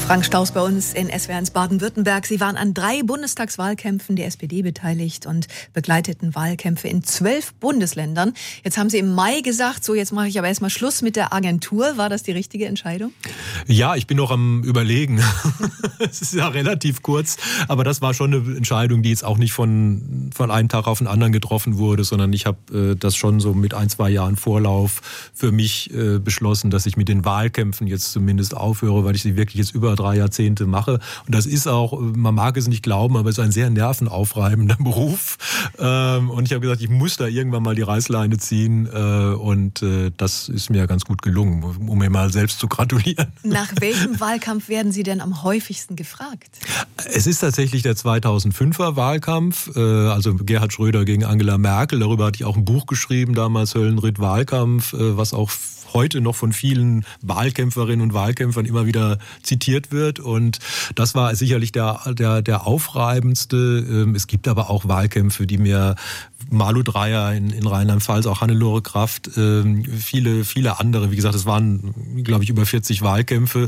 Frank Staus bei uns in SWR1 Baden-Württemberg. Sie waren an 3 Bundestagswahlkämpfen der SPD beteiligt und begleiteten Wahlkämpfe in 12 Bundesländern. Jetzt haben Sie im Mai gesagt, so jetzt mache ich aber erstmal Schluss mit der Agentur. War das die richtige Entscheidung? Ja, ich bin noch am Überlegen. Es ist ja relativ kurz, aber das war schon eine Entscheidung, die jetzt auch nicht von einem Tag auf den anderen getroffen wurde, sondern ich habe das schon so mit 1-2 Jahren Vorlauf für mich beschlossen, dass ich mit den Wahlkämpfen jetzt zumindest aufhöre, weil ich sie wirklich jetzt über 3 Jahrzehnte mache. Und das ist auch, man mag es nicht glauben, aber es ist ein sehr nervenaufreibender Beruf. Und ich habe gesagt, ich muss da irgendwann mal die Reißleine ziehen. Und das ist mir ganz gut gelungen, um mir mal selbst zu gratulieren. Nach welchem Wahlkampf werden Sie denn am häufigsten gefragt? Es ist tatsächlich der 2005er Wahlkampf, also Gerhard Schröder gegen Angela Merkel. Darüber hatte ich auch ein Buch geschrieben, damals Höllenritt Wahlkampf, was auch heute noch von vielen Wahlkämpferinnen und Wahlkämpfern immer wieder zitiert wird. Und das war sicherlich der aufreibendste. Es gibt aber auch Wahlkämpfe, die mir Malu Dreyer in Rheinland-Pfalz, auch Hannelore Kraft, viele andere. Wie gesagt, es waren, glaube ich, über 40 Wahlkämpfe.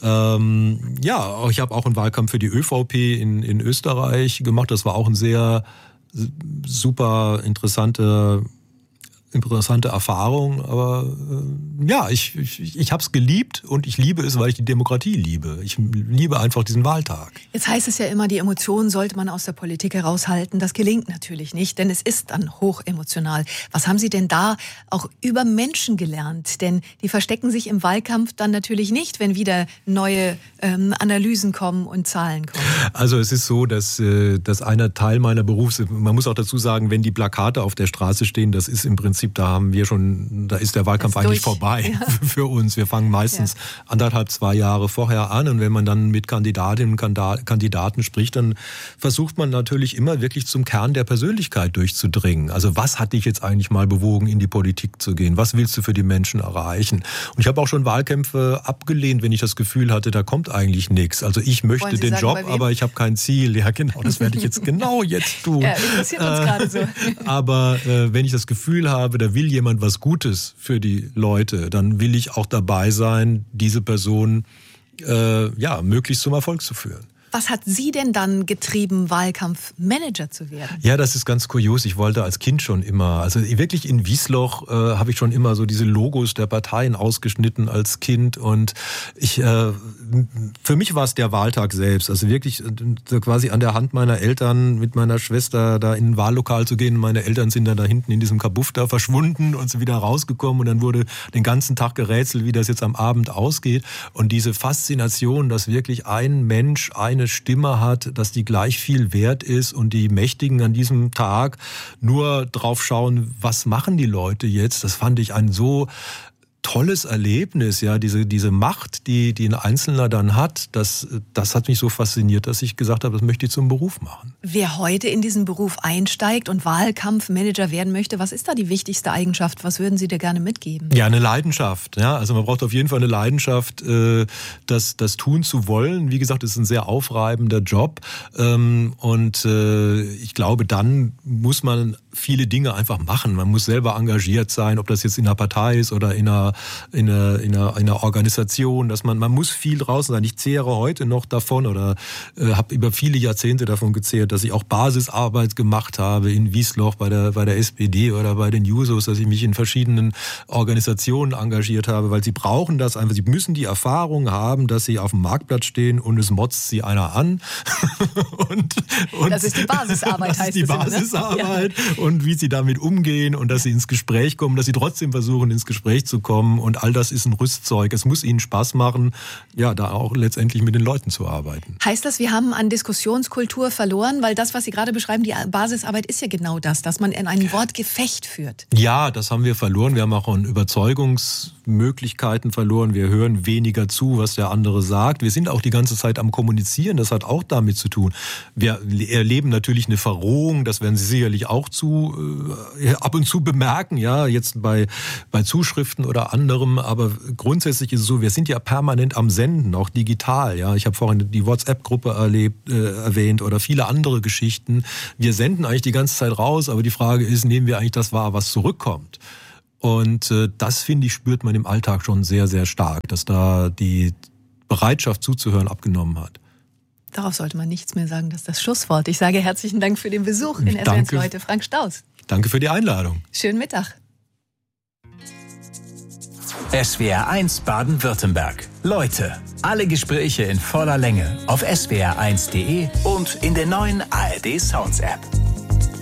Ja, ich habe auch einen Wahlkampf für die ÖVP in Österreich gemacht. Das war auch ein sehr super interessante Erfahrung, aber ja, ich habe es geliebt und ich liebe es, weil ich die Demokratie liebe. Ich liebe einfach diesen Wahltag. Jetzt heißt es ja immer, die Emotionen sollte man aus der Politik heraushalten. Das gelingt natürlich nicht, denn es ist dann hochemotional. Was haben Sie denn da auch über Menschen gelernt? Denn die verstecken sich im Wahlkampf dann natürlich nicht, wenn wieder neue Analysen kommen und Zahlen kommen. Also es ist so, dass einer Teil meiner man muss auch dazu sagen, wenn die Plakate auf der Straße stehen, das ist im Prinzip, da ist der Wahlkampf eigentlich vorbei für uns. Wir fangen meistens 1,5-2 Jahre vorher an und wenn man dann mit Kandidatinnen und Kandidaten spricht, dann versucht man natürlich immer wirklich zum Kern der Persönlichkeit durchzudringen. Also was hat dich jetzt eigentlich mal bewogen, in die Politik zu gehen? Was willst du für die Menschen erreichen? Und ich habe auch schon Wahlkämpfe abgelehnt, wenn ich das Gefühl hatte, da kommt eigentlich nichts. Also ich möchte den Job, aber ich habe kein Ziel. Ja genau, das werde ich jetzt jetzt tun. Ja, interessiert uns gerade so. Aber wenn ich das Gefühl habe, da will jemand was Gutes für die Leute, dann will ich auch dabei sein, diese Person möglichst zum Erfolg zu führen. Was hat Sie denn dann getrieben, Wahlkampfmanager zu werden? Ja, das ist ganz kurios. Ich wollte als Kind schon immer, also wirklich in Wiesloch habe ich schon immer so diese Logos der Parteien ausgeschnitten als Kind und für mich war es der Wahltag selbst. Also wirklich quasi an der Hand meiner Eltern mit meiner Schwester da in ein Wahllokal zu gehen. Meine Eltern sind dann da hinten in diesem Kabuff da verschwunden und sind wieder rausgekommen und dann wurde den ganzen Tag gerätselt, wie das jetzt am Abend ausgeht. Und diese Faszination, dass wirklich ein Mensch eine Stimme hat, dass die gleich viel wert ist und die Mächtigen an diesem Tag nur drauf schauen, was machen die Leute jetzt, das fand ich ein so tolles Erlebnis, ja, diese Macht, die ein Einzelner dann hat, das hat mich so fasziniert, dass ich gesagt habe, das möchte ich zum Beruf machen. Wer heute in diesen Beruf einsteigt und Wahlkampfmanager werden möchte, was ist da die wichtigste Eigenschaft? Was würden Sie dir gerne mitgeben? Ja, eine Leidenschaft. Ja, also man braucht auf jeden Fall eine Leidenschaft, das tun zu wollen. Wie gesagt, es ist ein sehr aufreibender Job und ich glaube, dann muss man viele Dinge einfach machen. Man muss selber engagiert sein, ob das jetzt in einer Partei ist oder in einer Organisation, dass man muss viel draußen sein. Ich zehre heute noch davon oder habe über viele Jahrzehnte davon gezehrt, dass ich auch Basisarbeit gemacht habe in Wiesloch bei der SPD oder bei den Jusos, dass ich mich in verschiedenen Organisationen engagiert habe, weil sie brauchen das einfach. Sie müssen die Erfahrung haben, dass sie auf dem Marktplatz stehen und es motzt sie einer an. und das ist die Basisarbeit, heißt es. Das ist die Basisarbeit und wie sie damit umgehen und dass sie ins Gespräch kommen, dass sie trotzdem versuchen, ins Gespräch zu kommen. Und all das ist ein Rüstzeug. Es muss ihnen Spaß machen, ja, da auch letztendlich mit den Leuten zu arbeiten. Heißt das, wir haben an Diskussionskultur verloren? Weil das, was Sie gerade beschreiben, die Basisarbeit ist ja genau das, dass man in ein Wortgefecht führt. Ja, das haben wir verloren. Wir haben auch an Überzeugungsmöglichkeiten verloren. Wir hören weniger zu, was der andere sagt. Wir sind auch die ganze Zeit am Kommunizieren. Das hat auch damit zu tun. Wir erleben natürlich eine Verrohung. Das werden Sie sicherlich auch ab und zu bemerken. Ja, jetzt bei Zuschriften oder anderem, aber grundsätzlich ist es so, wir sind ja permanent am Senden, auch digital. Ja, ich habe vorhin die WhatsApp-Gruppe erwähnt oder viele andere Geschichten. Wir senden eigentlich die ganze Zeit raus, aber die Frage ist, nehmen wir eigentlich das wahr, was zurückkommt? Und das, finde ich, spürt man im Alltag schon sehr, sehr stark, dass da Bereitschaft zuzuhören abgenommen hat. Darauf sollte man nichts mehr sagen, das ist das Schlusswort. Ich sage herzlichen Dank für den Besuch in SWR heute, Frank Staus. Danke für die Einladung. Schönen Mittag. SWR1 Baden-Württemberg. Leute, alle Gespräche in voller Länge auf swr1.de und in der neuen ARD Sounds App.